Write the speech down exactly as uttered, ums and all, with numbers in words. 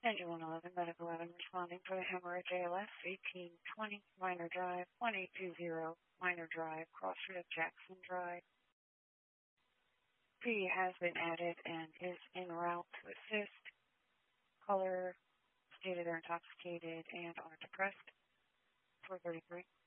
Engine one eleven, Medical eleven responding for the hemorrhage A L S, eighteen twenty, Minor Drive, one eight two zero, Minor Drive, Crossroad, Jackson Drive. P has been added and is en route to assist. Caller stated they're intoxicated and are depressed. four thirty-three.